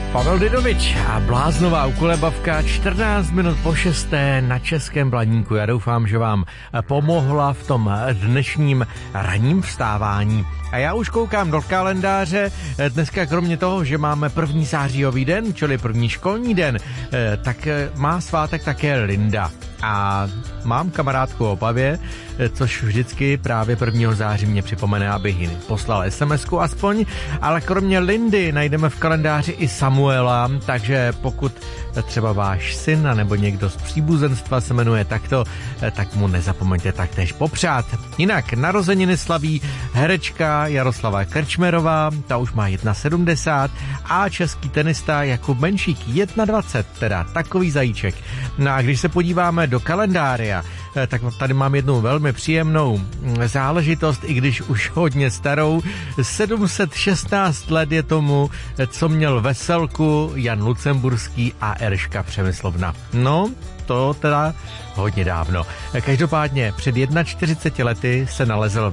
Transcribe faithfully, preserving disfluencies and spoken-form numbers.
Pavel Didovič a bláznová ukolebavka čtrnáct minut po šesté na Českém Blaníku. Já doufám, že vám pomohla v tom dnešním ranním vstávání. A já už koukám do kalendáře. Dneska kromě toho, že máme první zářijový den, čili první školní den, tak má svátek také Linda. A mám kamarádku v Opavě, což vždycky právě prvního září mě připomene, abych jí poslal es em esku aspoň, ale kromě Lindy najdeme v kalendáři i Samuela, takže pokud třeba váš syn nebo někdo z příbuzenstva se jmenuje takto, tak mu nezapomeňte taktéž popřát. Jinak narozeniny slaví herečka Jaroslava Krčmerová, ta už má sedmdesát jedna a český tenista Jakub Menšík dvacet jedna, teda takový zajíček. No a když se podíváme do kalendária, tak tady mám jednu velmi příjemnou záležitost, i když už hodně starou. sedm set šestnáct let je tomu, co měl veselku Jan Lucemburský a Eliška Přemyslovna. No, to teda hodně dávno. Každopádně před čtyřiceti lety se nalezl